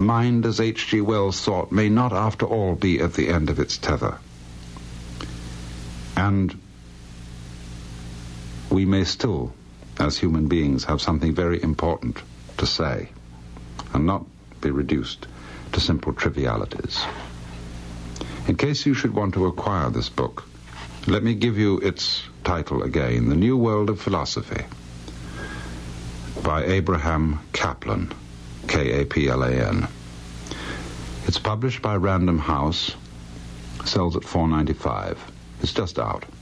mind, as H.G. Wells thought, may not after all be at the end of its tether. And we may still, as human beings, have something very important to say and not be reduced to simple trivialities. In case you should want to acquire this book, let me give you its title again, The New World of Philosophy, by Abraham Kaplan, Kaplan. It's published by Random House, sells at $4.95. It's just out.